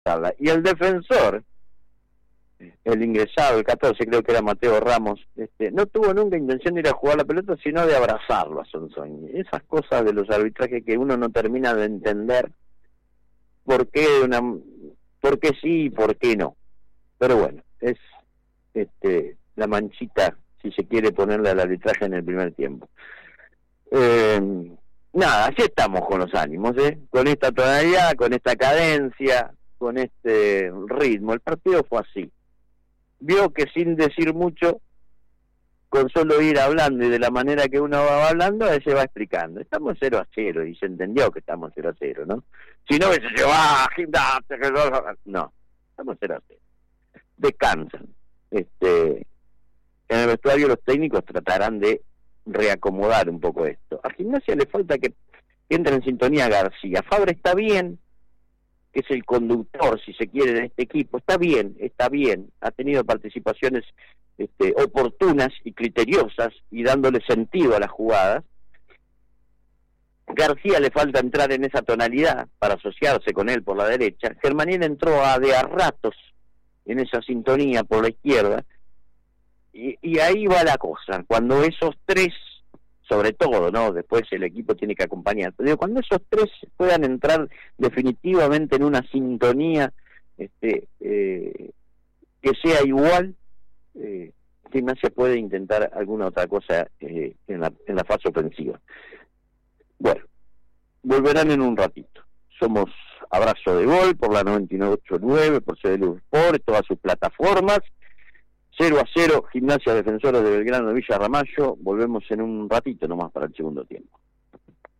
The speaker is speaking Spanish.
Y el defensor, el ingresado, el 14, creo que era Mateo Ramos, no tuvo nunca intención de ir a jugar la pelota, sino de abrazarlo a Sonsoni. Esas cosas de los arbitrajes que uno no termina de entender por qué sí y por qué no. Pero bueno, es la manchita, si se quiere ponerle al arbitraje en el primer tiempo. Nada, así estamos con los ánimos, con esta tonalidad, con esta cadencia, con este ritmo. El partido fue así. Vio que sin decir mucho, con solo ir hablando y de la manera que uno va hablando, a veces va explicando. Estamos 0-0 y se entendió que estamos 0-0, ¿no? Si no, se va, no, estamos 0-0. Descansan. En el vestuario los técnicos tratarán de reacomodar un poco esto. A Gimnasia le falta que entre en sintonía García. Fabre está bien, que es el conductor, si se quiere, de este equipo, está bien, ha tenido participaciones oportunas y criteriosas y dándole sentido a las jugadas. García le falta entrar en esa tonalidad para asociarse con él por la derecha. Germaniel entró de a ratos en esa sintonía por la izquierda, y ahí va la cosa, cuando esos tres, sobre todo, ¿no? Después el equipo tiene que acompañar, pero cuando esos tres puedan entrar definitivamente en una sintonía que sea igual, Gimnasia puede intentar alguna otra cosa en la fase ofensiva. Bueno, volverán en un ratito. Somos Abrazo de Gol por la 99.89, por CDLU Sport, todas sus plataformas. 0-0, Gimnasia Defensores de Belgrano de Villa Ramallo. Volvemos en un ratito nomás para el segundo tiempo.